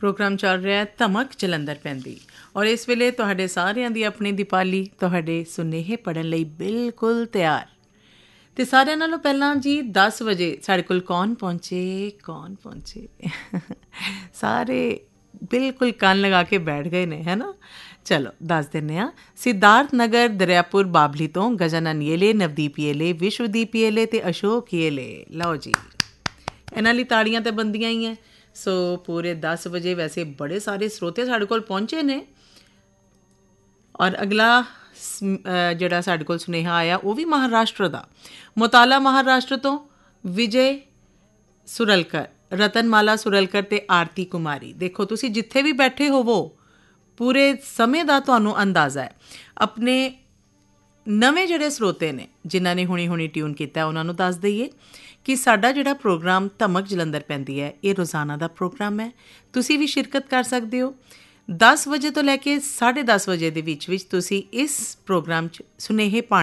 Programme ਚੱਲ ਰਿਹਾ ਧਮਕ ਜਲੰਧਰ ਪੈਂਦੀ ਔਰ ਇਸ ਵੇਲੇ ਤੁਹਾਡੇ ਸਾਰਿਆਂ ਦੀ ਆਪਣੀ ਦੀਪਾਲੀ ਤੁਹਾਡੇ ਸੁਨੇਹੇ ਪੜ੍ਹਨ ਲਈ ਬਿਲਕੁਲ ਤਿਆਰ। ਅਤੇ ਸਾਰਿਆਂ ਨਾਲੋਂ ਪਹਿਲਾਂ ਜੀ 10 ਵਜੇ ਸਾਡੇ ਕੋਲ ਕੌਣ ਪਹੁੰਚੇ ਸਾਰੇ ਬਿਲਕੁਲ ਕੰਨ ਲਗਾ ਕੇ ਬੈਠ ਗਏ ਨੇ, ਹੈ ਨਾ। ਚਲੋ ਦੱਸ ਦਿੰਦੇ ਹਾਂ। ਸਿਧਾਰਥ ਨਗਰ ਦਰਿਆਪੁਰ ਬਾਬਲੀ ਤੋਂ ਗਜਾਨਨ ਯੇਲੇ, ਨਵਦੀਪ ਯੇਲੇ, ਵਿਸ਼ਵਦੀਪ ਯੇਲੇ ਅਤੇ ਅਸ਼ੋਕ ਯੇਲੇ। ਲਓ ਜੀ, ਇਹਨਾਂ ਲਈ ਤਾੜੀਆਂ ਤਾਂ ਬਣਦੀਆਂ ਹੀ ਹੈ। ਸੋ ਪੂਰੇ 10 ਵਜੇ ਵੈਸੇ ਬੜੇ ਸਾਰੇ ਸਰੋਤੇ ਸਾਡੇ ਕੋਲ ਪਹੁੰਚੇ ਨੇ ਔਰ ਅਗਲਾ ਜਿਹੜਾ ਸਾਡੇ ਕੋਲ ਸੁਨੇਹਾ ਆਇਆ ਉਹ ਵੀ ਮਹਾਰਾਸ਼ਟਰ ਦਾ, ਮੋਤਾਲਾ ਮਹਾਰਾਸ਼ਟਰ ਤੋਂ ਵਿਜੇ ਸੁਰਲਕਰ, ਰਤਨਮਾਲਾ ਸੁਰਲਕਰ ਅਤੇ ਆਰਤੀ ਕੁਮਾਰੀ। ਦੇਖੋ ਤੁਸੀਂ ਜਿੱਥੇ ਵੀ ਬੈਠੇ ਹੋਵੋ ਪੂਰੇ ਸਮੇਂ ਦਾ ਤੁਹਾਨੂੰ ਅੰਦਾਜ਼ਾ ਹੈ। ਆਪਣੇ ਨਵੇਂ ਜਿਹੜੇ ਸਰੋਤੇ ਨੇ ਜਿਨ੍ਹਾਂ ਨੇ ਹੁਣੀ ਟਿਊਨ ਕੀਤਾ ਉਹਨਾਂ ਨੂੰ ਦੱਸ ਦਈਏ ਕਿ ਸਾਡਾ ਜਿਹੜਾ ਪ੍ਰੋਗਰਾਮ ਧਮਕ ਜਲੰਧਰ ਪੈਂਦੀ ਹੈ ਇਹ ਰੋਜ਼ਾਨਾ ਦਾ ਪ੍ਰੋਗਰਾਮ ਹੈ। ਤੁਸੀਂ ਵੀ ਸ਼ਿਰਕਤ ਕਰ ਸਕਦੇ ਹੋ। 10 ਵਜੇ ਤੋਂ ਲੈ ਕੇ 10:30 ਵਜੇ ਦੇ ਵਿੱਚ ਤੁਸੀਂ ਇਸ ਪ੍ਰੋਗਰਾਮ 'ਚ ਸੁਨੇਹੇ ਪਾਣੇ